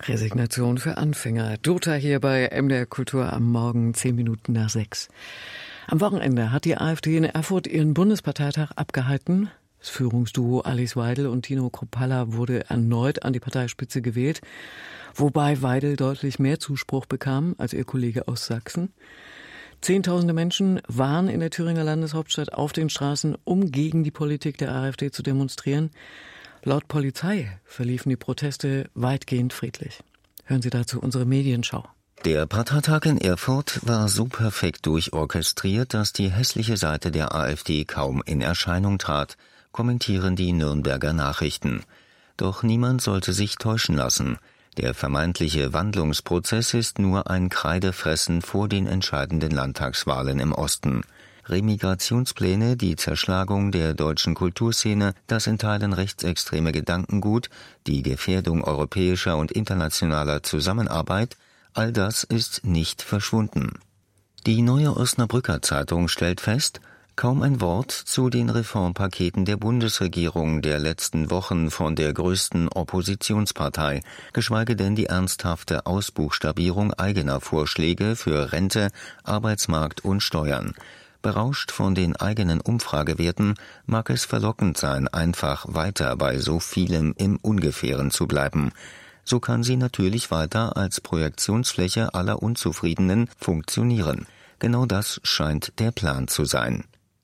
Resignation für Anfänger. Dota hier bei MDR Kultur am Morgen 6:10. Am Wochenende hat die AfD in Erfurt ihren Bundesparteitag abgehalten. Das Führungsduo Alice Weidel und Tino Kruppalla wurde erneut an die Parteispitze gewählt, wobei Weidel deutlich mehr Zuspruch bekam als ihr Kollege aus Sachsen. Zehntausende Menschen waren in der Thüringer Landeshauptstadt auf den Straßen, um gegen die Politik der AfD zu demonstrieren. Laut Polizei verliefen die Proteste weitgehend friedlich. Hören Sie dazu unsere Medienschau. Der Parteitag in Erfurt war so perfekt durchorchestriert, dass die hässliche Seite der AfD kaum in Erscheinung trat, kommentieren die Nürnberger Nachrichten. Doch niemand sollte sich täuschen lassen. Der vermeintliche Wandlungsprozess ist nur ein Kreidefressen vor den entscheidenden Landtagswahlen im Osten. Remigrationspläne, die Zerschlagung der deutschen Kulturszene, das in Teilen rechtsextreme Gedankengut, die Gefährdung europäischer und internationaler Zusammenarbeit, all das ist nicht verschwunden. Die Neue Osnabrücker Zeitung stellt fest, kaum ein Wort zu den Reformpaketen der Bundesregierung der letzten Wochen von der größten Oppositionspartei, geschweige denn die ernsthafte Ausbuchstabierung eigener Vorschläge für Rente, Arbeitsmarkt und Steuern. Berauscht von den eigenen Umfragewerten mag es verlockend sein, einfach weiter bei so vielem im Ungefähren zu bleiben. So kann sie natürlich weiter als Projektionsfläche aller Unzufriedenen funktionieren. Genau das scheint der Plan zu sein.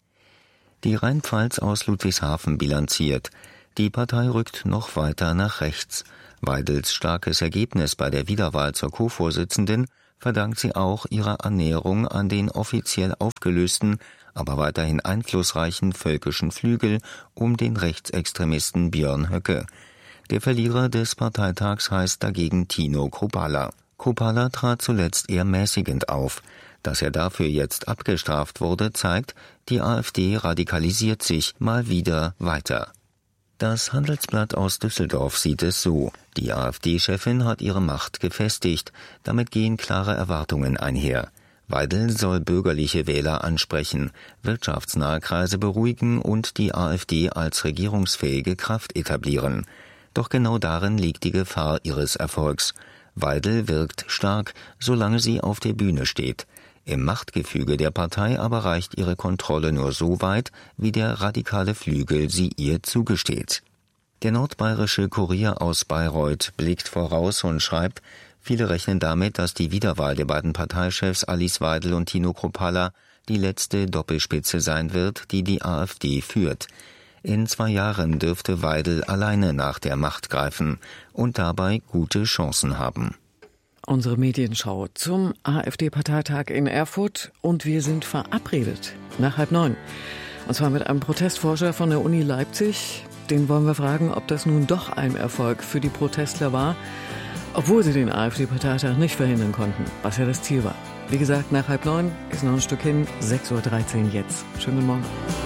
Die Rheinpfalz aus Ludwigshafen bilanziert. Die Partei rückt noch weiter nach rechts. Weidels starkes Ergebnis bei der Wiederwahl zur Co-Vorsitzenden verdankt sie auch ihrer Annäherung an den offiziell aufgelösten, aber weiterhin einflussreichen völkischen Flügel um den Rechtsextremisten Björn Höcke. Der Verlierer des Parteitags heißt dagegen Tino Kruppalla. Kruppalla trat zuletzt eher mäßigend auf. Dass er dafür jetzt abgestraft wurde, zeigt, die AfD radikalisiert sich mal wieder weiter. Das Handelsblatt aus Düsseldorf sieht es so: Die AfD-Chefin hat ihre Macht gefestigt. Damit gehen klare Erwartungen einher. Weidel soll bürgerliche Wähler ansprechen, wirtschaftsnahe Kreise beruhigen und die AfD als regierungsfähige Kraft etablieren. Doch genau darin liegt die Gefahr ihres Erfolgs. Weidel wirkt stark, solange sie auf der Bühne steht. Im Machtgefüge der Partei aber reicht ihre Kontrolle nur so weit, wie der radikale Flügel sie ihr zugesteht. Der nordbayerische Kurier aus Bayreuth blickt voraus und schreibt, viele rechnen damit, dass die Wiederwahl der beiden Parteichefs Alice Weidel und Tino Kruppalla die letzte Doppelspitze sein wird, die die AfD führt. In 2 Jahren dürfte Weidel alleine nach der Macht greifen und dabei gute Chancen haben. Unsere Medienschau zum AfD-Parteitag in Erfurt, und wir sind verabredet nach 8:30. Und zwar mit einem Protestforscher von der Uni Leipzig. Den wollen wir fragen, ob das nun doch ein Erfolg für die Protestler war, obwohl sie den AfD-Parteitag nicht verhindern konnten, was ja das Ziel war. Wie gesagt, nach 8:30 ist noch ein Stück hin, 6:13 Uhr jetzt. Schönen guten Morgen.